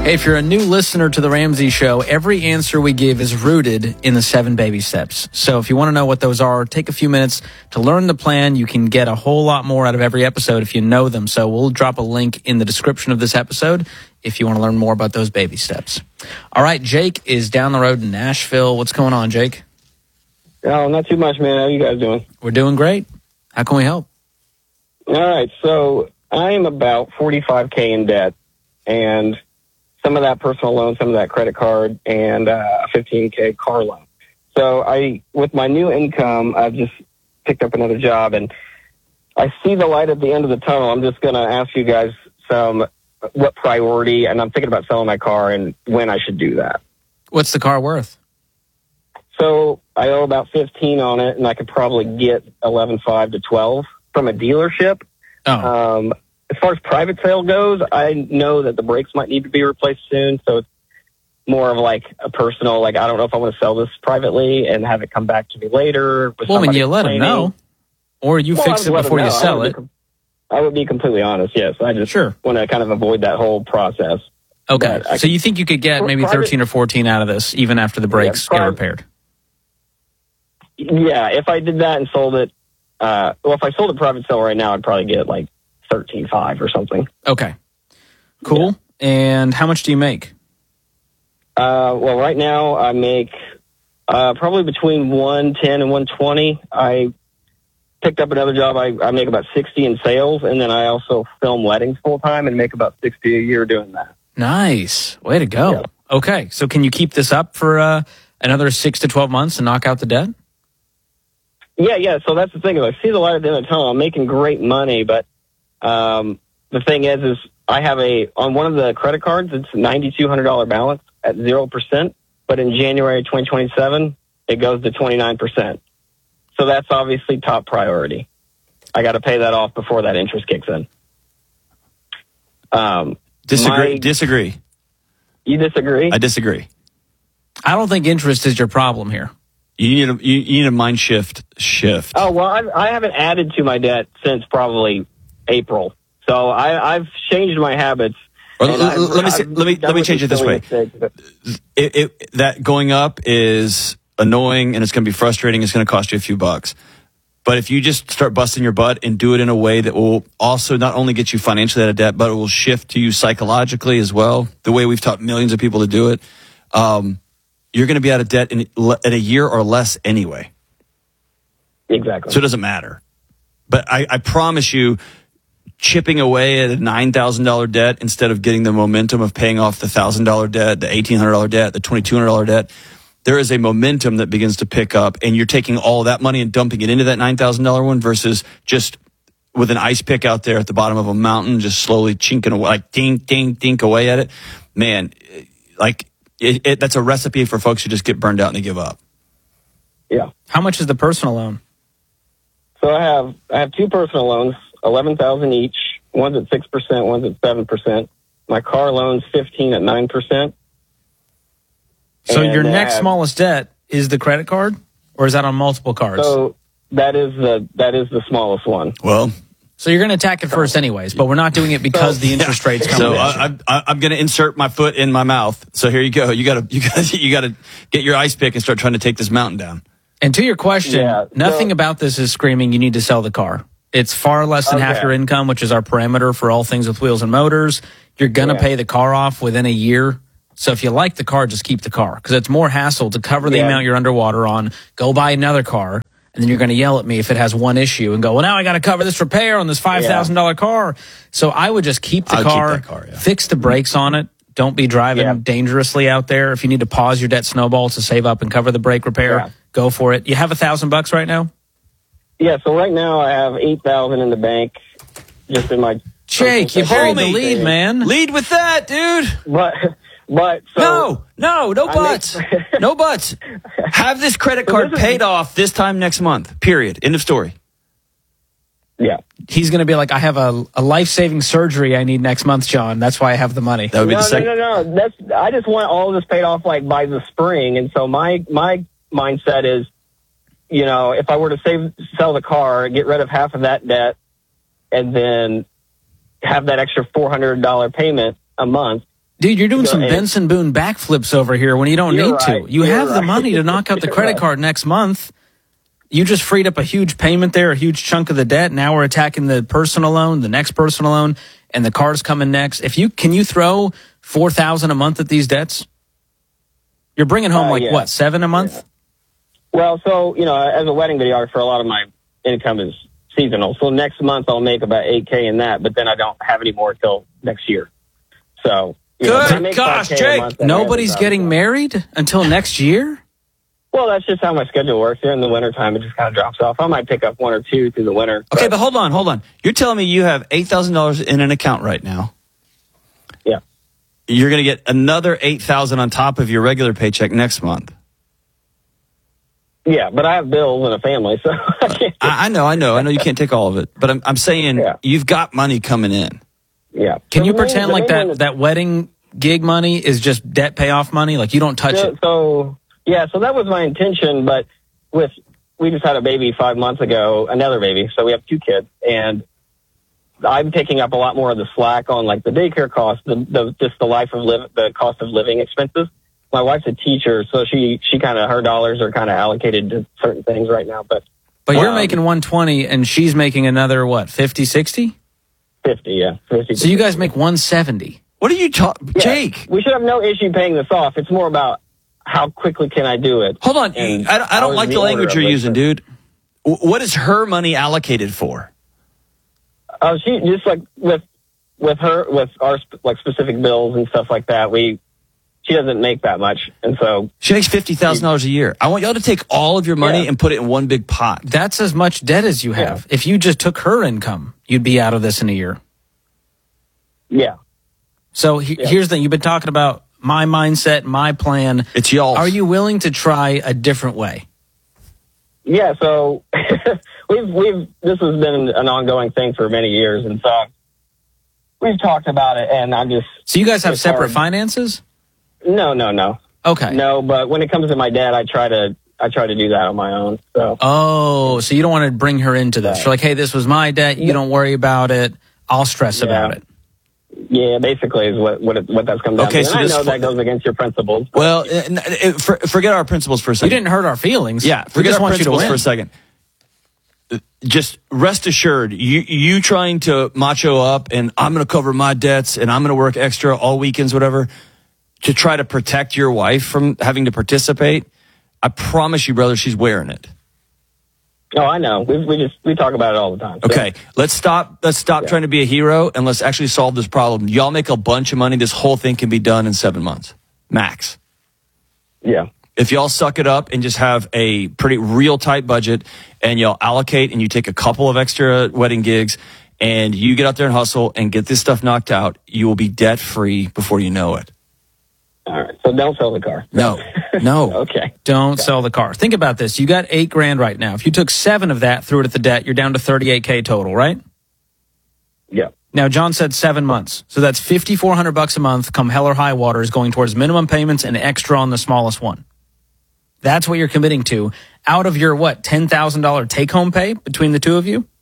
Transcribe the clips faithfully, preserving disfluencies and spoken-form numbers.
Hey, if you're a new listener to The Ramsey Show, every answer we give is rooted in the seven baby steps. So if you want to know what those are, take a few minutes to learn the plan. You can get a whole lot more out of every episode if you know them. So we'll drop a link in the description of this episode if you want to learn more about those baby steps. All right, Jake is down the road in Nashville. What's going on, Jake? Oh, not too much, man. How you guys doing? We're doing great. How can we help? All right, so I am about forty-five K in debt, and some of that personal loan, some of that credit card, and uh, a fifteen K car loan. So I, with my new income, I've just picked up another job, and I see the light at the end of the tunnel. I'm just going to ask you guys some what priority, and I'm thinking about selling my car and when I should do that. What's the car worth? So I owe about fifteen on it, and I could probably get eleven five to twelve from a dealership. Oh. Um, as far as private sale goes, I know that the brakes might need to be replaced soon, so it's more of like a personal, like, I don't know if I want to sell this privately and have it come back to me later. Well, when you let them know, or you well, fix it before you sell it. Com- I would be completely honest, yes. I just sure. want to kind of avoid that whole process. Okay, so you think you could get maybe private, thirteen or fourteen out of this, even after the brakes yeah, private, get repaired? Yeah, if I did that and sold it, uh, well, if I sold it private sale right now, I'd probably get like thirteen five or something. Okay. Cool. Yeah. And how much do you make? Uh, well, right now I make uh, probably between one ten and one twenty. I picked up another job. I, I make about sixty in sales, and then I also film weddings full time and make about sixty a year doing that. Nice. Way to go. Yeah. Okay. So can you keep this up for uh, another six to twelve months and knock out the debt? Yeah, yeah. So that's the thing. Is I see the light at the end of the tunnel. I'm making great money, but um, the thing is, is I have a on one of the credit cards. It's a ninety-two hundred dollars balance at zero percent, but in January twenty twenty-seven, it goes to twenty-nine percent. So that's obviously top priority. I got to pay that off before that interest kicks in. Um, disagree. My, disagree. You disagree? I disagree. I don't think interest is your problem here. You need a you, you need a mind shift shift. Oh well, I, I haven't added to my debt since probably April, so I, I've changed my habits. Or, l- l- let me say, let me let me change it this way. It, it, that going up is annoying and it's going to be frustrating. It's going to cost you a few bucks. But if you just start busting your butt and do it in a way that will also not only get you financially out of debt, but it will shift to you psychologically as well, the way we've taught millions of people to do it, um, you're going to be out of debt in, in a year or less anyway. Exactly. So it doesn't matter. But I, I promise you, chipping away at a nine thousand dollars debt instead of getting the momentum of paying off the one thousand dollars debt, the eighteen hundred dollars debt, the twenty-two hundred dollars debt, there is a momentum that begins to pick up, and you're taking all that money and dumping it into that nine thousand dollars one versus just with an ice pick out there at the bottom of a mountain, just slowly chinking away, like dink, dink, dink away at it. Man, like it, it, that's a recipe for folks who just get burned out and they give up. Yeah. How much is the personal loan? So I have I have two personal loans, eleven thousand each. One's at six percent, one's at seven percent. My car loan's fifteen at nine percent. So and your next have, smallest debt is the credit card, or is that on multiple cards? So that is the that is the smallest one. Well, so you're going to attack it first anyways, but we're not doing it because so, the interest rates come So down. I, I, I'm going to insert my foot in my mouth. So here you go. You got to you got you got to get your ice pick and start trying to take this mountain down. And to your question, yeah, nothing so, about this is screaming you need to sell the car. It's far less than okay. half your income, which is our parameter for all things with wheels and motors. You're going to yeah. pay the car off within a year. So if you like the car, just keep the car because it's more hassle to cover the yeah. amount you're underwater on. Go buy another car, and then you're going to yell at me if it has one issue and go, well, now I got to cover this repair on this five thousand dollars yeah. car. So I would just keep the I'll car, keep that car yeah. fix the brakes on it. Don't be driving yeah. dangerously out there. If you need to pause your debt snowball to save up and cover the brake repair, yeah. go for it. You have a thousand bucks right now? Yeah, so right now I have eight thousand in the bank just in my... Jake, you buried the lead, thing. man. Lead with that, dude. But... But so no, no, no buts. Make, no buts. Have this credit card so this paid is, off this time next month. Period. End of story. Yeah. He's going to be like, I have a, a life-saving surgery I need next month, John. That's why I have the money. That would be no, the second. No, no, no. That's, I just want all of this paid off like by the spring. And so my, my mindset is, you know, if I were to save, sell the car, get rid of half of that debt, and then have that extra four hundred dollars payment a month, Dude, you're doing So, some and- Benson Boone backflips over here when you don't You're need right. to. You You're have the right. money to knock out the You're credit right. card next month. You just freed up a huge payment there, a huge chunk of the debt. Now we're attacking the personal loan, the next personal loan, and the car's coming next. If you can you throw four thousand a month at these debts? You're bringing home Uh, like yeah. what, seven a month? Yeah. Well, so, you know, as a wedding videographer, a lot of my income is seasonal. So next month I'll make about eight K in that, but then I don't have any more till next year. So, you know, Good if I make gosh, five K a Jake. month, then Nobody's I getting have married until next year? Well, that's just how my schedule works. During the wintertime, it just kind of drops off. I might pick up one or two through the winter. Okay, but hold on, hold on. You're telling me you have eight thousand dollars in an account right now. Yeah. You're going to get another eight thousand dollars on top of your regular paycheck next month. Yeah, but I have bills and a family, so I can't. I, I know, I know. I know you can't take all of it. But I'm, I'm saying Yeah. you've got money coming in. Yeah. Can So you the main- pretend the like main that, one is- that wedding gig money is just debt payoff money? Like you don't touch so, it? so, yeah, so that was my intention, but with, we just had a baby five months ago, another baby, so we have two kids, and I'm picking up a lot more of the slack on like the daycare costs, the, the just the life of live, the cost of living expenses. My wife's a teacher, so she, she kind of, her dollars are kind of allocated to certain things right now, but But you're um, making one twenty and she's making another, what, fifty, sixty? fifty, yeah. fifty So you guys make one seventy. What are you talking, Yeah, Jake? We should have no issue paying this off. It's more about how quickly can I do it. Hold on. And I, don't- I how don't is like the order language of you're which- using, dude. W- What is her money allocated for? Oh, she just like with with her with our sp- like specific bills and stuff like that. We she doesn't make that much, and so She makes fifty thousand dollars a year. I want y'all to take all of your money Yeah. and put it in one big pot. That's as much debt as you have. If you just took her income, you'd be out of this in a year. yeah. So he, Yeah. here's the thing. You've been talking about my mindset, my plan. It's y'all. Are you willing to try a different way? Yeah, so we've we've this has been an ongoing thing for many years, and so we've talked about it. And I'm just So you guys have It's separate hard. finances? no, no, no, Okay. no. But when it comes to my dad, I try to I try to do that on my own. So Oh, so you don't want to bring her into this. Right. You're like, hey, this was my debt. You don't worry about it. I'll stress Yeah. about it. yeah, basically is what what it, what that's come down Okay, to. so And I this know fl- that goes against your principles. but- Well, uh, n- uh, for, forget our principles for a You second. didn't hurt our feelings. Yeah, we forget just our want you to principles win. for a second. Uh, Just rest assured, you you trying to macho up and I'm going to cover my debts and I'm going to work extra all weekends, whatever, to try to protect your wife from having to participate. I promise you, brother, she's wearing it. Oh, I know. We we just we talk about it all the time. So- Okay, let's stop. Let's stop Yeah. trying to be a hero and let's actually solve this problem. Y'all make a bunch of money. This whole thing can be done in seven months, max. Yeah. If y'all suck it up and just have a pretty real tight budget and y'all allocate and you take a couple of extra wedding gigs and you get out there and hustle and get this stuff knocked out, you will be debt free before you know it. All right. So don't sell the car. No, no. Okay. Don't sell the car. Think about this. You got eight grand right now. If you took seven of that, threw it at the debt, you're down to thirty-eight K total, right? Yeah. Now, John said seven months. So that's fifty-four hundred bucks a month come hell or high water is going towards minimum payments and extra on the smallest one. That's what you're committing to out of your, what, ten thousand dollars take home pay between the two of you?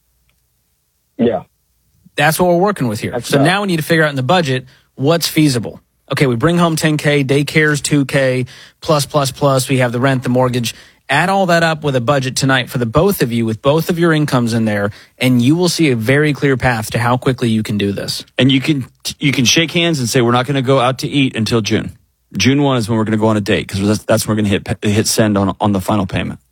Yeah. That's what we're working with here. That's so right. now we need to figure out in the budget what's feasible. Okay, we bring home ten K, daycare's two K, plus, plus, plus. We have the rent, the mortgage. Add all that up with a budget tonight for the both of you with both of your incomes in there, and you will see a very clear path to how quickly you can do this. And you can you can shake hands and say we're not going to go out to eat until June. June first is when we're going to go on a date because that's, that's when we're going to hit hit send on on the final payment.